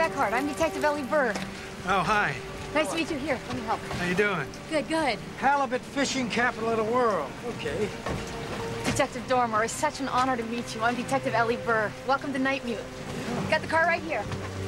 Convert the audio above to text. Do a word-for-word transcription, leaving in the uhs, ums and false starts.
Eckhart. I'm Detective Ellie Burr. Oh, hi. Nice to meet you. Here, let me help. How you doing? Good, good. Halibut fishing capital of the world. Okay. Detective Dormer, it's such an honor to meet you. I'm Detective Ellie Burr. Welcome to Night Mute. Got the car right here.